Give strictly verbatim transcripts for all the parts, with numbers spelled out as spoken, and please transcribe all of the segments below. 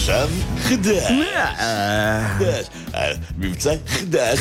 עכשיו חדש. חדש. מבצע חדש.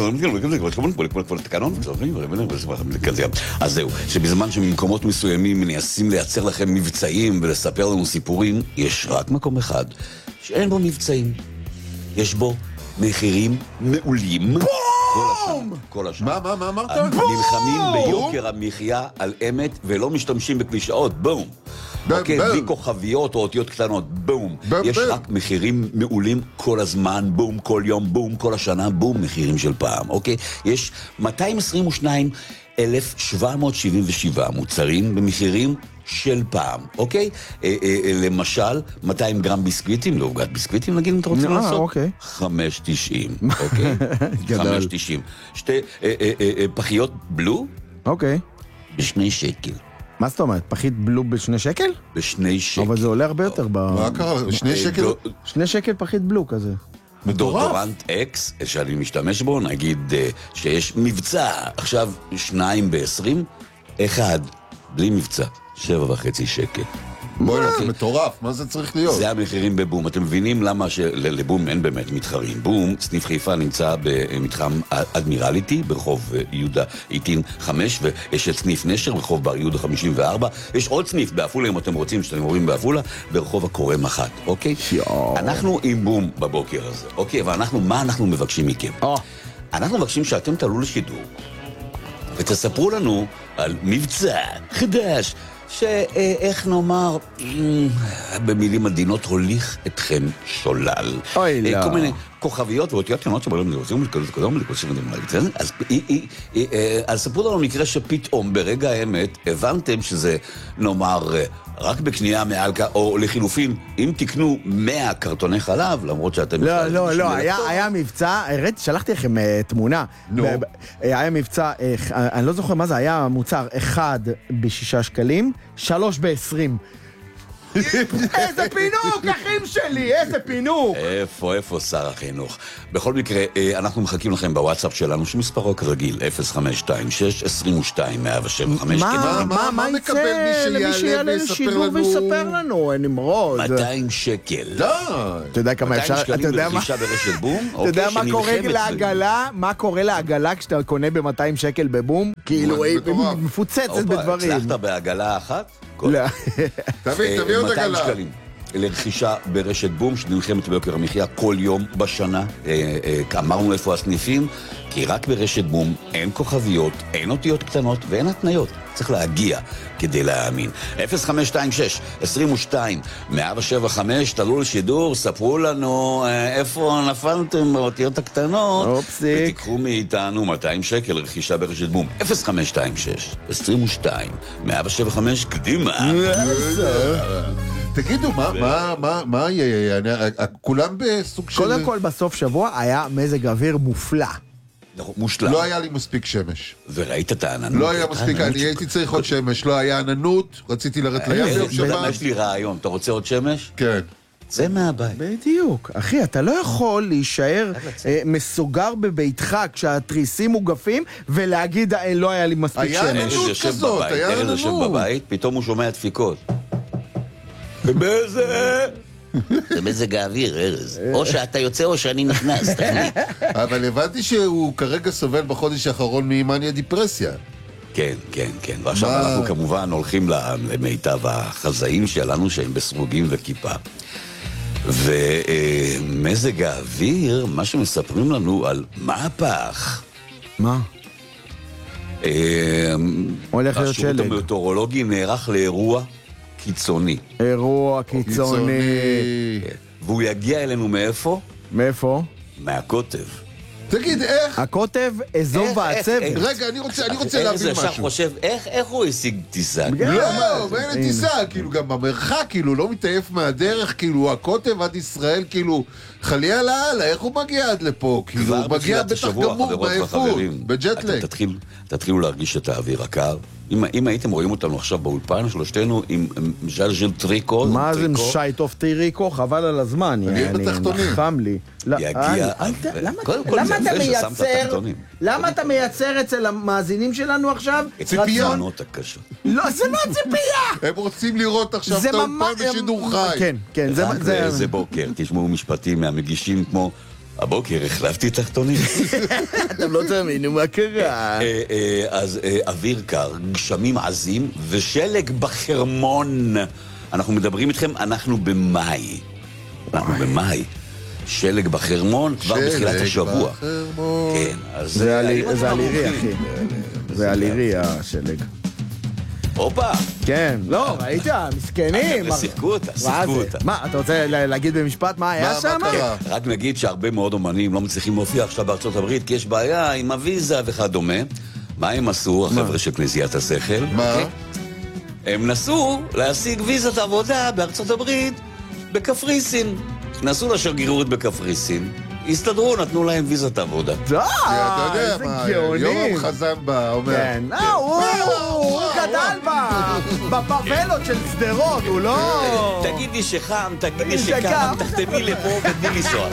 אז זהו, שבזמן שממקומות מסוימים מנסים לייצר לכם מבצעים ולספר לנו סיפורים, יש רק מקום אחד שאין בו מבצעים. יש בו מחירים מעולים. בום! כל השנה. מה, מה, מה אמרת? נלחמים ביוקר המחיה על אמת ולא משתמשים בקלישאות. בום. אוקיי, בלי כוכביות או אותיות קטנות. בום. יש רק מחירים מעולים כל הזמן. בום, כל יום. בום, כל השנה. בום, מחירים של פעם. אוקיי? יש מאתיים עשרים ושניים אלף שבע מאות שבעים ושבעה מוצרים במחירים של פעם, אוקיי? אה, אה, למשל, מאתיים גרם ביסקוויטים, לא עוגת ביסקוויטים, נגיד, אם אתה רוצה לעשות? אוקיי. חמש תשעים, אוקיי? חמש תשעים. שתי אה, אה, אה, פחיות בלו? אוקיי. בשני שקל. מה זאת אומרת? פחית בלו בשני שקל? בשני שקל. אבל זה עולה הרבה יותר ב... מה קרה? בשני שקל? שני שקל פחית בלו כזה. דורנט אקס, שאני משתמש בו, נגיד שיש מבצע, עכשיו שניים בעשרים, אחד, בלי מבצע. שבע וחצי שקל. בואי, זה מטורף, מה זה צריך להיות? זה המחירים בבום. אתם מבינים למה שלבום אין באמת מתחרים. בום, סניף חיפה נמצא במתחם אדמירליטי, ברחוב יהודה עיטין חמש, ויש את סניף נשר, ברחוב בר יהודה חמישים וארבע. יש עוד סניף באפולה, אם אתם רוצים, שאתם רואים באפולה, ברחוב הקורם אחת, אוקיי? אנחנו עם בום בבוקר הזה, אוקיי? ואנחנו, מה אנחנו מבקשים מכם? אנחנו מבקשים שאתם תעלו לשידור, ותספרו לנו על מבצע חדש, שאיך נאמר, במילים עדינות, הוליך אתכם שולל. אוי לא. כל מיני כוכביות ואותיות קטנות שבלום לרוצים לקודם לקודם לקודם. אז ספרו לנו מקרה שפתאום ברגע האמת הבנתם שזה, נאמר, רק בקנייה מעל, או לחילופין, אם תקנו מאה קרטוני חלב, למרות שאתם... לא, לא, לא, היה מבצע, שלחתי לכם תמונה. היה מבצע, אני לא זוכר מה זה, היה מוצר אחד בשישה שקלים, שלוש בעשרים. איזה פינוק, אחים שלי, איזה פינוק. איפה, איפה שר החינוך? בכל מקרה, אנחנו מחכים לכם בוואטסאפ שלנו, שמספרו כרגיל, אפס חמש שתיים שש עשרים ושתיים מאה שבע חמש. מה יצא למי שיעלה לשידור ויספר לנו, נמרוד? מאתיים שקל. די. אתה יודע כמה אפשר, אתה יודע מה? אתה יודע מה קורה לעגלה, מה קורה לעגלה כשאתה קונה ב-מאתיים שקל בבום? כאילו, היא מפוצצת בדברים. הצלחת בעגלה אחת? תביא, תביא עוד עגלה. מאתיים שקלים לרכישה ברשת בום, שנלחמת ביוקר המחיה כל יום בשנה. אמרנו איפה הסניפים, כי רק ברשת בום אין כוכביות, אין אותיות קטנות ואין התניות. צריך להגיע כדי להאמין. אפס חמש שתיים שש עשרים ושתיים מאה שבע חמש, תעלו לשידור, ספרו לנו איפה נפלתם באותיות הקטנות. אופסיק. ותיקחו מאיתנו מאתיים שקל רכישה ברשת בום. אפס חמש שתיים שש עשרים ושתיים מאה שבע חמש, קדימה. תגידו, מה, מה, מה יהיה? כולם בסוג של... קודם כל בסוף שבוע היה מזג אוויר מופלא. מושלם. לא היה לי מספיק שמש. וראית את העננות? לא היה מספיק, אני הייתי צריך עוד שמש, לא היה עננות, רציתי לרדת לים ביום שבת. יש לי רעיון, אתה רוצה עוד שמש? כן. זה מהבית. בדיוק. אחי, אתה לא יכול להישאר מסוגר בביתך כשהתריסים מוגפים ולהגיד לא היה לי מספיק שמש. היה עננות כזאת, היה עננות. ארז יושב בבית, פתאום הוא שומע דפיקות. באיזה... זה מזג האוויר, ארז. או שאתה יוצא או שאני נכנס, תחליט. אבל הבנתי שהוא כרגע סובל בחודש האחרון מאימניה דיפרסיה. כן, כן, כן. ועכשיו אנחנו כמובן הולכים למיטב החזאים שלנו שהם בסרוגים וכיפה. ומזג האוויר, מה שמספרים לנו על מהפך. מה? הולך להיות שלג. השירות המטאורולוגי נערך לאירוע קיצוני. אירוע קיצוני. והוא יגיע אלינו מאיפה? מאיפה? מהקוטב. תגיד, איך? הקוטב, אזוב ועצב. רגע, אני רוצה, אני רוצה להבין משהו. איזה חושב, איך הוא השיג טיסה? לא, ואין טיסה, כאילו, גם במרחק, כאילו, לא מתעייף מהדרך, כאילו, הקוטב עד ישראל, כאילו, חליה לאללה, איך הוא מגיע עד לפה? כאילו, הוא מגיע בטח גמור, בעייפות, בג'טלג. תתחילו להרגיש את האוויר הקר, אם, אם הייתם רואים אותנו עכשיו באולפן, שלושתנו עם ז'לז'ל טריקו. מה זה משייטוף טריקו? חבל על הזמן. אני בתחתונים. חם לי. יגיע... למה אתה מייצר... למה אתה מייצר אצל המאזינים שלנו עכשיו? ציפייה. לא, זה לא ציפייה! הם רוצים לראות עכשיו את האולפן בשידור חי. כן, כן. זה בוקר, תשמעו משפטים מהמגישים כמו... הבוקר החלפתי תחתונים. אתם לא תאמינו מה קרה. אז אוויר קר, גשמים עזים ושלג בחרמון. אנחנו מדברים איתכם, אנחנו במאי. אנחנו במאי. שלג בחרמון כבר בתחילת השבוע. כן, אז... זה הלירי, אחי. זה הלירי, השלג. הופה. כן, לא, ראית? מסכנים. ושיחקו אותה, שיחקו אותה. מה, אתה רוצה להגיד במשפט מה היה שם? רק נגיד שהרבה מאוד אומנים לא מצליחים להופיע עכשיו בארצות הברית, כי יש בעיה עם הוויזה וכדומה. מה הם עשו, החבר'ה של כנסיית השכל? מה? הם נסו להשיג ויזת עבודה בארצות הברית בקפריסין. נסו לשגרירות בקפריסין. הסתדרו, נתנו להם ויזת עבודה. די, אתה יודע איזה מה, גאונים. יורם חזן בא, אומר. כן, הוא גדל בפאבלות של שדרות, הוא לא... תגידי שחם, תגידי שקם, תחתמי לפה ותני לנסוע.